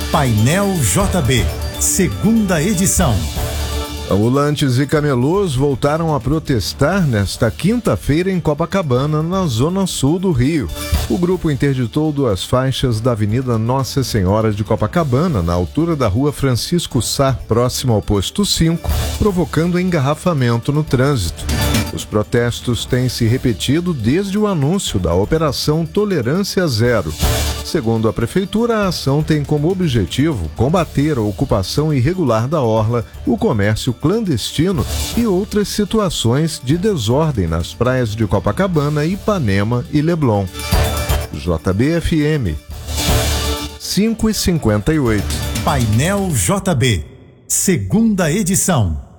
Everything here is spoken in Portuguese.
Painel JB, segunda edição. Ambulantes e camelôs voltaram a protestar nesta quinta-feira em Copacabana, na zona sul do Rio. O grupo interditou 2 faixas da Avenida Nossa Senhora de Copacabana, na altura da Rua Francisco Sá, próximo ao posto 5, provocando engarrafamento no trânsito. Os protestos têm se repetido desde o anúncio da Operação Tolerância Zero. Segundo a Prefeitura, a ação tem como objetivo combater a ocupação irregular da orla, o comércio clandestino e outras situações de desordem nas praias de Copacabana, Ipanema e Leblon. JB-FM 5h58. Painel JB, segunda edição.